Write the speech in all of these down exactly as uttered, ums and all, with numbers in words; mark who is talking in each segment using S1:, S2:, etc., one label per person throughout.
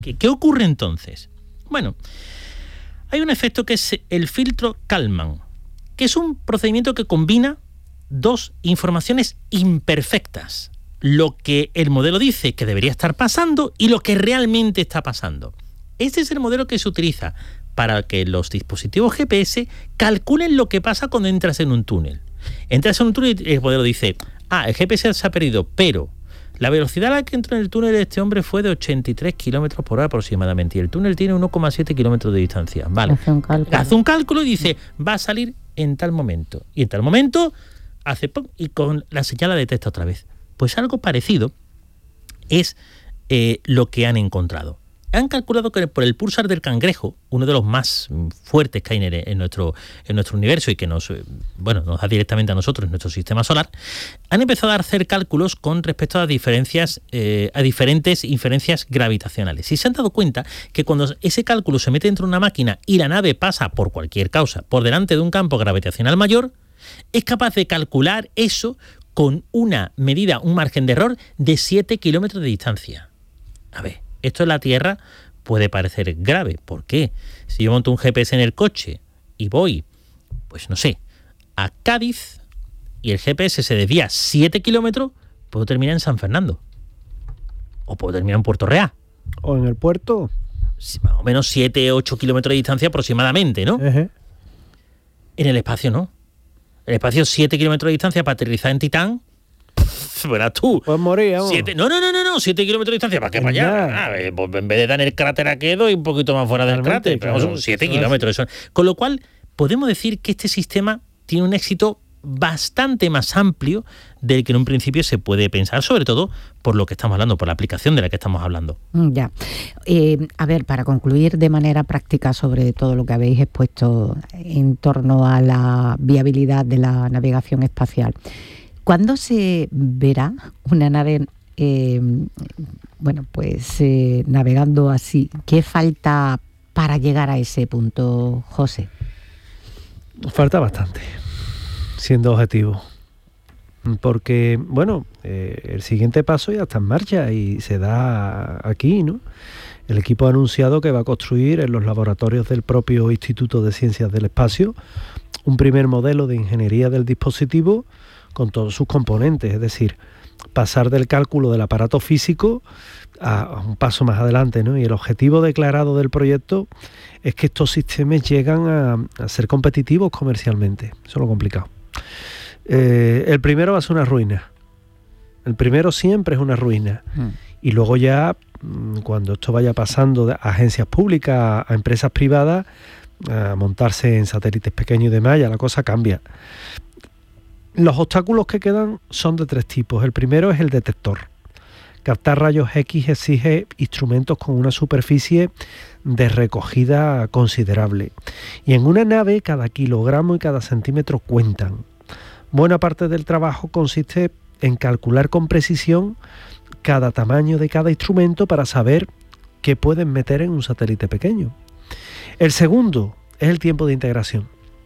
S1: ¿Qué, qué ocurre entonces? Bueno, hay un efecto que es el filtro Kalman, que es un procedimiento que combina dos informaciones imperfectas. Lo que el modelo dice que debería estar pasando y lo que realmente está pasando. Este es el modelo que se utiliza para que los dispositivos G P S calculen lo que pasa cuando entras en un túnel. Entras en un túnel y el modelo dice, ah, el G P S se ha perdido, pero la velocidad a la que entró en el túnel de este hombre fue de ochenta y tres kilómetros por hora aproximadamente y el túnel tiene uno coma siete kilómetros de distancia. Vale.
S2: Hace un cálculo.
S1: Hace un cálculo y dice, va a salir en tal momento. Y en tal momento hace pum, y con la señal la detecta otra vez. Pues algo parecido es eh, lo que han encontrado. Han calculado que por el pulsar del cangrejo, uno de los más fuertes que hay en, en, nuestro, en nuestro universo y que nos, bueno, nos da directamente a nosotros en nuestro sistema solar, han empezado a hacer cálculos con respecto a diferencias, eh, a diferentes inferencias gravitacionales. Y se han dado cuenta que cuando ese cálculo se mete dentro de una máquina y la nave pasa por cualquier causa por delante de un campo gravitacional mayor, es capaz de calcular eso con una medida, un margen de error de siete kilómetros de distancia. A ver, esto en la Tierra puede parecer grave. ¿Por qué? Si yo monto un G P S en el coche y voy, pues no sé, a Cádiz y el G P S se desvía siete kilómetros, puedo terminar en San Fernando. O puedo terminar en Puerto Real.
S3: O en el puerto.
S1: Más o menos siete, ocho kilómetros de distancia aproximadamente, ¿no?
S3: Uh-huh.
S1: En el espacio no. El espacio siete kilómetros de distancia para aterrizar en Titán. Verás tú.
S3: Pues morir, vamos.
S1: Siete, no, no, no, no, no, siete kilómetros de distancia. ¿Para qué para allá? Ah, eh, pues en vez de dar en el cráter a quedo y un poquito más fuera del
S3: Realmente,
S1: cráter. Pero
S3: claro,
S1: son siete kilómetros. Eso. Con lo cual, podemos decir que este sistema tiene un éxito bastante más amplio del que en un principio se puede pensar, sobre todo por lo que estamos hablando, por la aplicación de la que estamos hablando.
S2: Ya. Eh, a ver, para concluir de manera práctica sobre todo lo que habéis expuesto en torno a la viabilidad de la navegación espacial, ¿cuándo se verá una nave eh, bueno, pues eh, navegando así? ¿Qué falta para llegar a ese punto, José?
S3: Falta bastante, siendo objetivo. Porque, bueno, eh, el siguiente paso ya está en marcha y se da aquí, ¿no? El equipo ha anunciado que va a construir en los laboratorios del propio Instituto de Ciencias del Espacio un primer modelo de ingeniería del dispositivo con todos sus componentes, es decir, pasar del cálculo del aparato físico a, a un paso más adelante, ¿no? Y el objetivo declarado del proyecto es que estos sistemas llegan a, a ser competitivos comercialmente. Eso es lo complicado. Eh, el primero va a ser una ruina. El primero siempre es una ruina. Mm. Y luego ya, cuando esto vaya pasando de agencias públicas a, a empresas privadas, a montarse en satélites pequeños y demás, ya la cosa cambia. Los obstáculos que quedan son de tres tipos. El primero es el detector. Captar rayos X exige instrumentos con una superficie de recogida considerable. Y en una nave cada kilogramo y cada centímetro cuentan. Buena parte del trabajo consiste en calcular con precisión cada tamaño de cada instrumento para saber qué pueden meter en un satélite pequeño. El segundo es el tiempo de integración.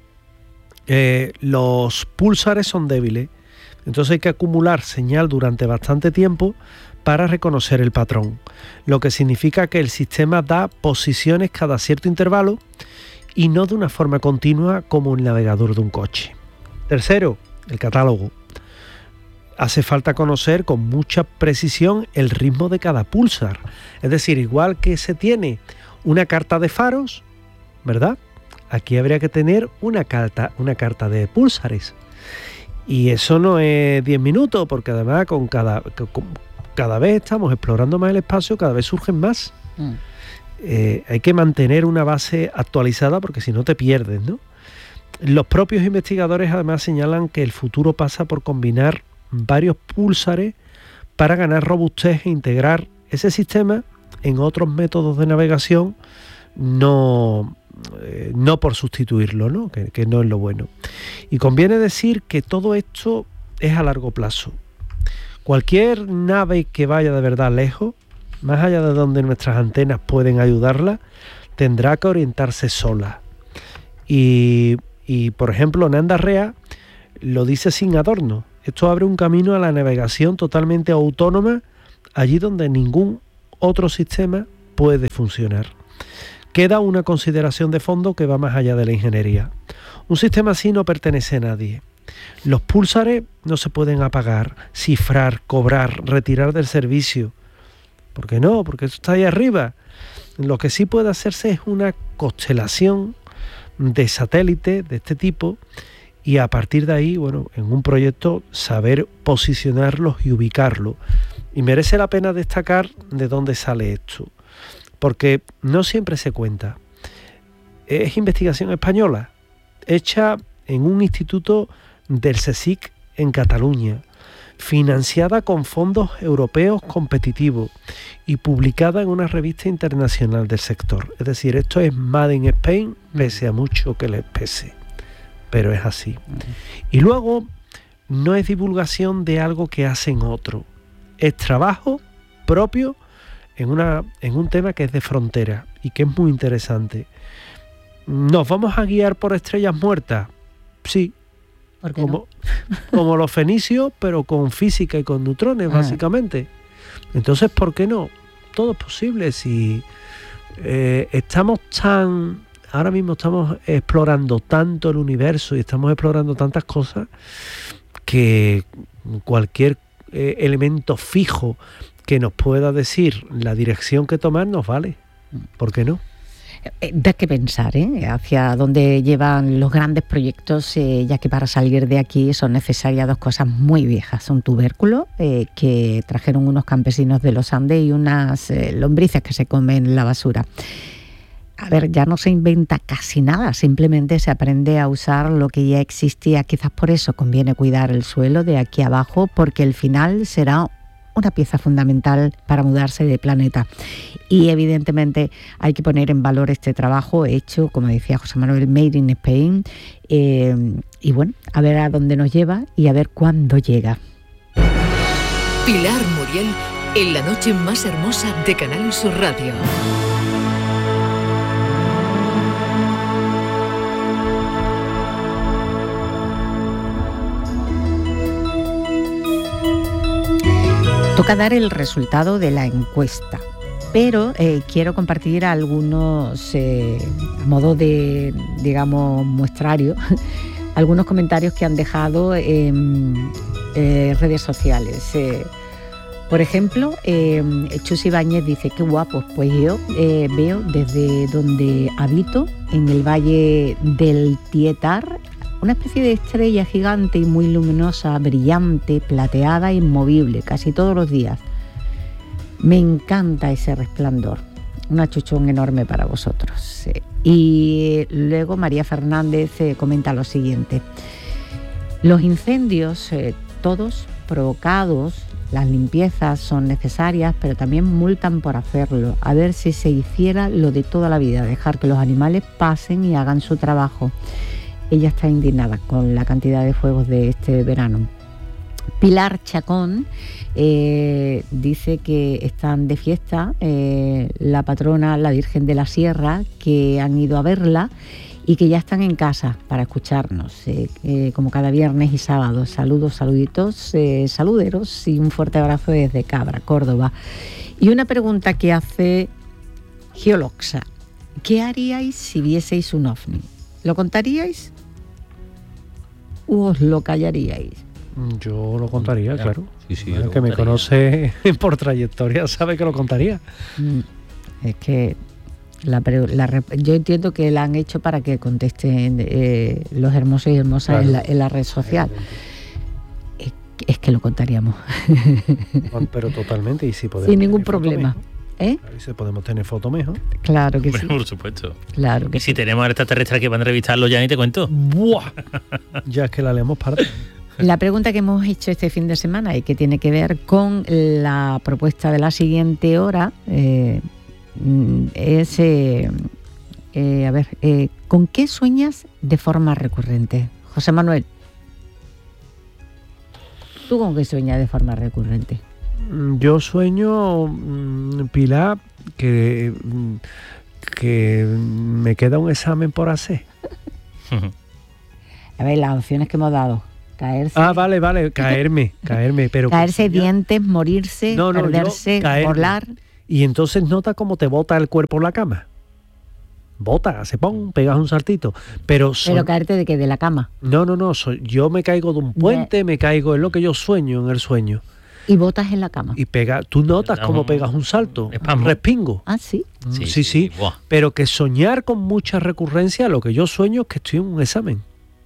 S3: Eh, los púlsares son débiles, entonces hay que acumular señal durante bastante tiempo para reconocer el patrón, lo que significa que el sistema da posiciones cada cierto intervalo y no de una forma continua como el navegador de un coche. Tercero, el catálogo. Hace falta conocer con mucha precisión el ritmo de cada púlsar, es decir, igual que se tiene una carta de faros, ¿verdad? Aquí habría que tener una carta, una carta de púlsares. Y eso no es diez minutos, porque además con cada, con, cada vez estamos explorando más el espacio, cada vez surgen más. Mm. Eh, hay que mantener una base actualizada porque si no te pierdes, ¿no? Los propios investigadores además señalan que el futuro pasa por combinar varios púlsares para ganar robustez e integrar ese sistema en otros métodos de navegación, no... Eh, no por sustituirlo, ¿no? Que, que no es lo bueno. Y conviene decir que todo esto es a largo plazo. Cualquier nave que vaya de verdad lejos, más allá de donde nuestras antenas pueden ayudarla, tendrá que orientarse sola. Y, y por ejemplo, Nanda Rea lo dice sin adorno. Esto abre un camino a la navegación totalmente autónoma allí donde ningún otro sistema puede funcionar. Queda una consideración de fondo que va más allá de la ingeniería. Un sistema así no pertenece a nadie. Los púlsares no se pueden apagar, cifrar, cobrar, retirar del servicio. ¿Por qué no? Porque eso está ahí arriba. Lo que sí puede hacerse es una constelación de satélites de este tipo y a partir de ahí, bueno, en un proyecto saber posicionarlos y ubicarlos. Y merece la pena destacar de dónde sale esto, porque no siempre se cuenta. Es investigación española, hecha en un instituto del CSIC en Cataluña, financiada con fondos europeos competitivos y publicada en una revista internacional del sector. Es decir, esto es Made in Spain, pese a mucho que les pese, pero es así. Y luego, no es divulgación de algo que hacen otros, es trabajo propio en, una, en un tema que es de frontera y que es muy interesante. ¿Nos vamos a guiar por estrellas muertas? Sí.
S2: ¿Por qué
S3: como,
S2: no?
S3: como los fenicios, pero con física y con neutrones, ah. básicamente. Entonces, ¿por qué no? Todo es posible. Si eh, estamos tan... Ahora mismo estamos explorando tanto el universo y estamos explorando tantas cosas que cualquier eh, elemento fijo que nos pueda decir la dirección que tomar nos vale. ¿Por qué no?
S2: Da que pensar, ¿eh? Hacia dónde llevan los grandes proyectos, eh, ya que para salir de aquí son necesarias dos cosas muy viejas. Un tubérculo eh, que trajeron unos campesinos de los Andes y unas eh, lombrices que se comen la basura. A ver, ya no se inventa casi nada, simplemente se aprende a usar lo que ya existía. Quizás por eso conviene cuidar el suelo de aquí abajo, porque el final será una pieza fundamental para mudarse de planeta. Y evidentemente hay que poner en valor este trabajo hecho, como decía José Manuel, Made in Spain, eh, y bueno, a ver a dónde nos lleva y a ver cuándo llega.
S4: Pilar Muriel en la noche más hermosa de Canal Sur Radio.
S2: Toca dar el resultado de la encuesta, pero eh, quiero compartir algunos, eh, a modo de, digamos, muestrario, algunos comentarios que han dejado en eh, redes sociales. Eh, por ejemplo, eh, Chus Ibáñez dice, qué guapos, pues yo eh, veo desde donde habito, en el Valle del Tietar, una especie de estrella gigante y muy luminosa, brillante, plateada, inmovible, casi todos los días. Me encanta ese resplandor. Un achuchón enorme para vosotros. Y luego María Fernández eh, comenta lo siguiente. Los incendios, eh, todos provocados, las limpiezas son necesarias, pero también multan por hacerlo. A ver si se hiciera lo de toda la vida, dejar que los animales pasen y hagan su trabajo. Ella está indignada con la cantidad de fuegos de este verano. Pilar Chacón eh, dice que están de fiesta eh, la patrona, la Virgen de la Sierra, que han ido a verla y que ya están en casa para escucharnos, eh, eh, como cada viernes y sábado. Saludos, saluditos, eh, saluderos y un fuerte abrazo desde Cabra, Córdoba. Y una pregunta que hace Geoloxa. ¿Qué haríais si vieseis un ovni? ¿Lo contaríais o os lo callaríais?
S3: Yo lo contaría,
S1: claro.
S3: claro.
S1: Sí, sí,
S3: el
S1: lo
S3: que
S1: contaría.
S3: me conoce por trayectoria sabe que lo contaría.
S2: Es que la, la, yo entiendo que la han hecho para que contesten eh, los hermosos y hermosas claro. en, la, en la red social. Es, es que lo contaríamos.
S3: Pero totalmente, y si podemos.
S2: Sin ningún problema. ¿Eh?
S3: Y si podemos tener fotos mejor.
S2: Claro que
S1: Hombre,
S2: sí.
S1: por supuesto.
S2: Claro que
S1: y
S2: sí.
S1: si tenemos al extraterrestre que van a entrevistarlo, ya ni te cuento.
S3: ¡Buah! Ya es que la leemos parte.
S2: La pregunta que hemos hecho este fin de semana y que tiene que ver con la propuesta de la siguiente hora eh, es, eh, eh, a ver, eh, ¿con qué sueñas de forma recurrente? José Manuel, ¿tú con qué sueñas de forma recurrente?
S3: Yo sueño, Pilar, que, que me queda un examen por hacer.
S2: A ver, las opciones que hemos dado. Caerse.
S3: Ah, vale, vale, caerme, caerme. Pero
S2: caerse, dientes, morirse, no, no, perderse, volar.
S3: y entonces notas cómo te bota el cuerpo en la cama. Bota, hace pum, pegas un saltito. Pero, so-
S2: Pero caerte de que de la cama.
S3: no, no, no, soy- yo me caigo de un puente, me caigo, es lo que yo sueño en el sueño.
S2: Y botas en la cama.
S3: Y pega, tú notas
S1: Da
S3: cómo
S1: un
S3: pegas un salto,
S1: espasmo.
S3: un respingo.
S2: Ah, sí.
S3: Mm,
S1: Sí,
S3: Sí,
S1: sí,
S3: sí,
S1: buah.
S3: pero que soñar con mucha recurrencia, lo que yo sueño es que estoy en un examen.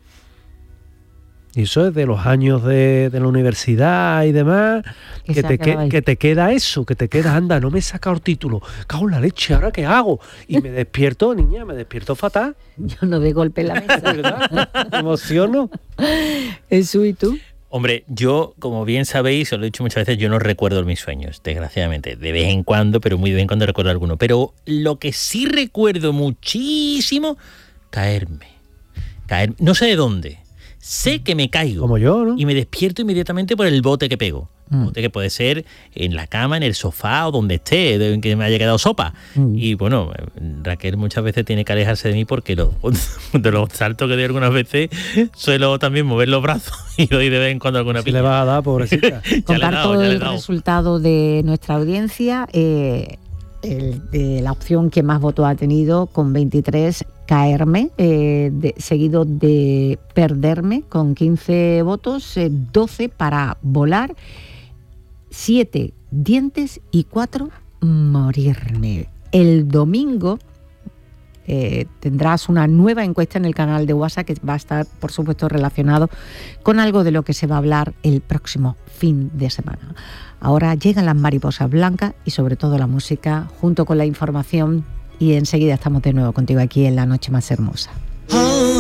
S3: Y eso es de los años de, de la universidad y demás,
S2: Que
S3: que
S2: se ha
S3: te,
S2: quedado
S3: que,
S2: ahí.
S3: que te queda eso, que te queda, anda, no me he sacado el título, cago en la leche, ¿ahora qué hago? Y me despierto, niña, me despierto fatal,
S2: Yo no de golpe en la mesa.
S3: ¿verdad? Me emociono.
S2: Eso, ¿y tú?
S1: Hombre, yo, como bien sabéis, os lo he dicho muchas veces, yo no recuerdo mis sueños, desgraciadamente. De vez en cuando, pero muy de vez en cuando recuerdo alguno. Pero lo que sí recuerdo muchísimo, caerme. Caer, no sé de dónde. Sé que me caigo.
S3: Como yo, ¿no?
S1: Y me despierto inmediatamente por el bote que pego.
S2: Mm.
S1: Bote que puede ser en la cama, en el sofá o donde esté, de que me haya quedado sopa.
S2: Mm.
S1: Y bueno, Raquel muchas veces tiene que alejarse de mí porque lo- de los saltos que doy algunas veces suelo también mover los brazos y doy de vez en cuando alguna
S3: Si
S1: piña.
S3: le vas a dar, pobrecita.
S1: Ya le he
S2: Comparto
S1: dado, ya le he
S2: el
S1: dado.
S2: resultado de nuestra audiencia. eh, el de la opción que más votos ha tenido, con veintitrés, caerme, eh, de- seguido de perderme, con quince votos, eh, doce para volar, siete dientes y cuatro morirme. El domingo eh, tendrás una nueva encuesta en el canal de WhatsApp que va a estar, por supuesto, relacionado con algo de lo que se va a hablar el próximo fin de semana. Ahora llegan las mariposas blancas y sobre todo la música, junto con la información, y enseguida estamos de nuevo contigo aquí en La Noche Más Hermosa.